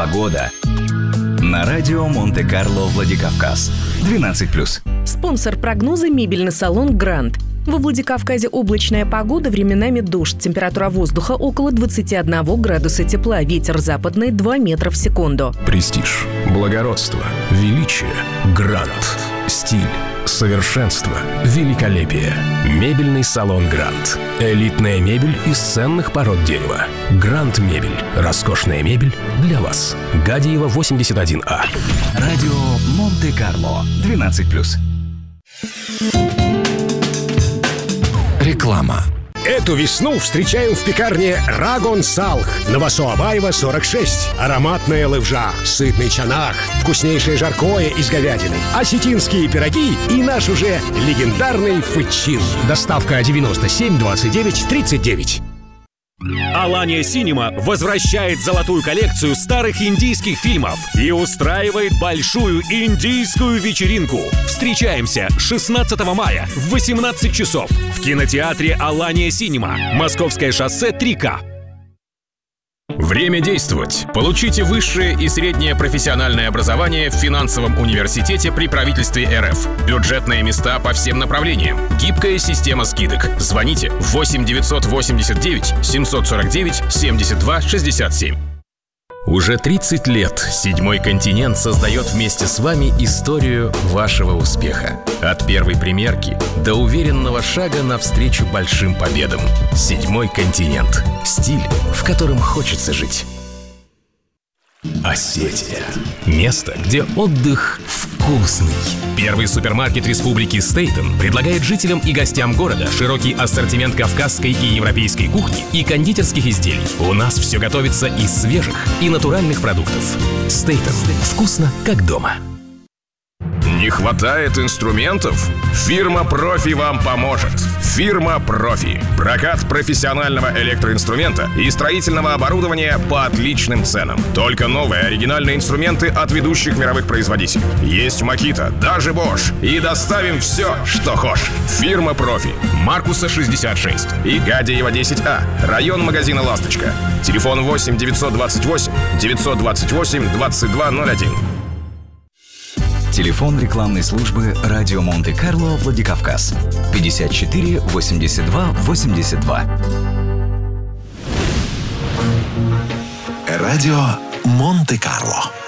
Погода. На радио Монте-Карло, Владикавказ. 12+. Спонсор прогноза — мебельный салон «Гранд». Во Владикавказе облачная погода, временами дождь. Температура воздуха около 21 градуса тепла. Ветер западный 2 метра в секунду. Престиж, благородство, величие, грант, стиль, совершенство, великолепие. Мебельный салон «Грант». Элитная мебель из ценных пород дерева. «Грант Мебель». Роскошная мебель для вас. Гадиева, 81А. Радио Монте-Карло. 12+. Реклама. Эту весну встречаем в пекарне «Рагон Салх» на Васо-Абаева, 46. Ароматная лывжа, сытный чанах, вкуснейшее жаркое из говядины, осетинские пироги и наш уже легендарный фычин. Доставка 97 29 39. Алания Синема возвращает золотую коллекцию старых индийских фильмов и устраивает большую индийскую вечеринку. Встречаемся 16 мая в 18 часов в кинотеатре Алания Синема. Московское шоссе 3К. Время действовать. Получите высшее и среднее профессиональное образование в финансовом университете при правительстве РФ. Бюджетные места по всем направлениям. Гибкая система скидок. Звоните 8 989 749 72 67. Уже 30 лет «Седьмой континент» создает вместе с вами историю вашего успеха. От первой примерки до уверенного шага навстречу большим победам. «Седьмой континент». Стиль, в котором хочется жить. Осетия. Место, где отдых вкусный. Первый супермаркет республики Стейтен предлагает жителям и гостям города широкий ассортимент кавказской и европейской кухни и кондитерских изделий. У нас все готовится из свежих и натуральных продуктов. Стейтен. Вкусно, как дома. Не хватает инструментов? Фирма «Профи» вам поможет. Фирма «Профи». Прокат профессионального электроинструмента и строительного оборудования по отличным ценам. Только новые оригинальные инструменты от ведущих мировых производителей. Есть Makita, даже Bosch. И доставим все, что хочешь. Фирма «Профи». Маркуса 66 и Гадиева 10А. Район магазина «Ласточка». Телефон 8 928 928 2201. Телефон рекламной службы «Радио Монте-Карло, Владикавказ». 54 82 82. Радио Монте-Карло.